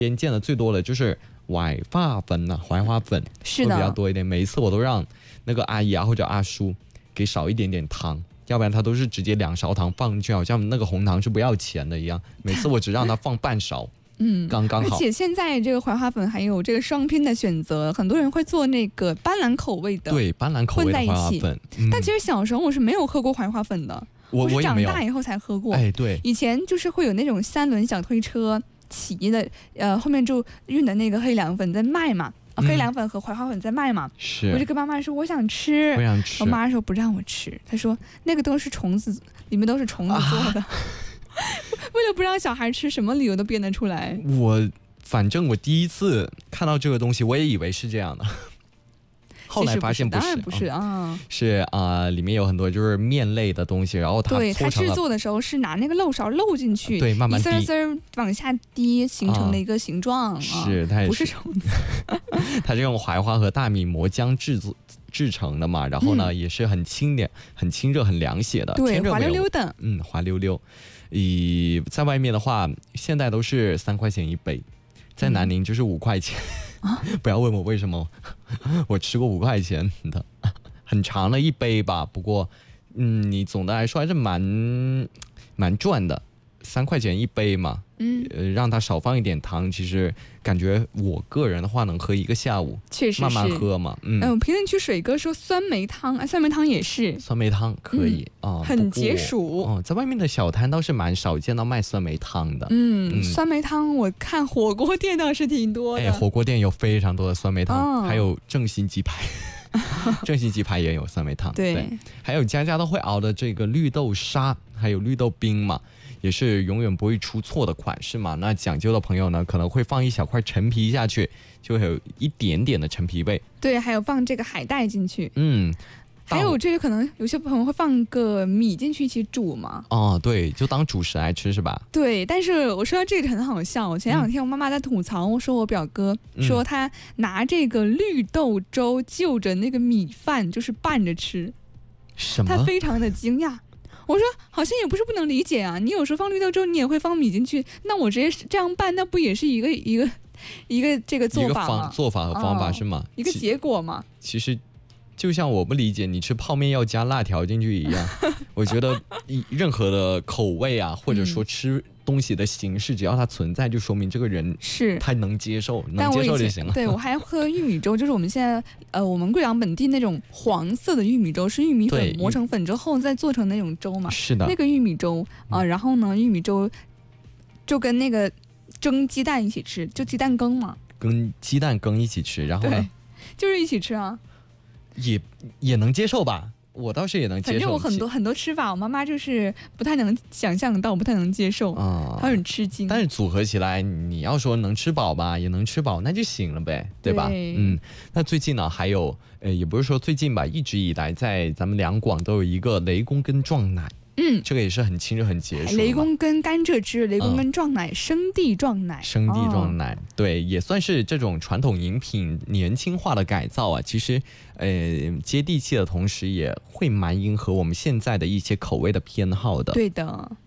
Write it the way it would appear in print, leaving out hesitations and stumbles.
边见的最多的就是槐花粉呐、槐花粉是的， 会比较多一点。每一次我都让那个阿姨啊或者阿叔给少一点点糖，要不然他都是直接2勺糖放进去，好像那个红糖是不要钱的一样。每次我只让他放半勺。刚刚好。 而且现在这个槐花粉还有这个双拼的选择，很多人会做那个斑斓口味的， 对，斑斓口味的槐花粉。 但其实小时候我是没有喝过槐花粉的， 我是长大以后才喝过。 哎，对， 以前就是会有那种3轮小推车骑的，后面就运的那个黑凉粉在卖嘛。黑凉粉和槐花粉在卖嘛， 是， 我就跟妈妈说我想吃，我妈说不让我吃，她说那个都是虫子，里面都是虫子做的。为了不让小孩吃，什么理由都编得出来。 反正我第一次看到这个东西，我也以为是这样的，后来发现不是， 当然不是啊， 是里面有很多就是面类的东西，然后它制作的时候是拿那个漏勺漏进去， 对，慢慢滴， 一丝丝往下滴，形成了一个形状。 是，它也不是虫子， 它是用槐花和大米磨浆制成的嘛，然后呢也是很清的、很清热、很凉血的， 对，滑溜溜的， 滑溜溜。在外面的话，现在都是3块钱一杯，在南宁就是5块钱。不要问我为什么，我吃过5块钱的，很长的一杯吧。不过，你总的来说还是蛮赚的，3块钱一杯嘛。让它少放一点糖，其实感觉我个人的话能喝1个下午， 确实是慢慢喝嘛。 评论区水哥说酸梅汤，酸梅汤也是， 酸梅汤可以很解暑。 在外面的小摊倒是蛮少见到卖酸梅汤的。 酸梅汤我看火锅店倒是挺多的。 火锅店有非常多的酸梅汤，还有正新鸡排。正新鸡排也有酸梅汤，对，还有家家都会熬的这个绿豆沙，还有绿豆冰嘛，也是永远不会出错的款式嘛。那讲究的朋友呢，可能会放一小块陈皮下去，就会有一点点的陈皮味。 对，还有放这个海带进去。还有这个可能有些朋友会放个米进去一起煮嘛。 对，就当主食来吃是吧？ 对，但是我说到这个很好笑。前2天我妈妈在吐槽，我说我表哥说他拿这个绿豆粥就着那个米饭就是拌着吃， 什么？ 他非常的惊讶。我说好像也不是不能理解啊，你有时候放绿豆粥你也会放米进去，那我直接这样拌，那不也是一个这个做法吗？ 做法和方法是吗？ 一个结果嘛。 其实就像我不理解你吃泡面要加辣条进去一样，我觉得任何的口味啊，或者说吃东西的形式，只要它存在，就说明这个人是他能接受就行了。 对，我还喝玉米粥，就是我们现在我们贵阳本地那种黄色的玉米粥，是玉米粉磨成粉之后再做成那种粥嘛。 是的， 那个玉米粥然后呢，玉米粥就跟那个蒸鸡蛋一起吃，就鸡蛋羹嘛， 跟鸡蛋羹一起吃，然后呢， 就是一起吃啊。 也能接受吧，我倒是也能接受。 反正我很多吃法，我妈妈就是不太能想象到，不太能接受她很吃惊。 但是组合起来，你要说能吃饱吧，也能吃饱，那就行了呗，对吧？那最近呢，还有也不是说最近吧，一直以来在咱们两广都有一个雷公根撞奶。这个也是很清热很解暑。 雷公根甘蔗汁、雷公根撞奶、生地撞奶、 对，也算是这种传统饮品年轻化的改造啊。其实接地气的同时，也会蛮迎合我们现在的一些口味的偏好的。 对的，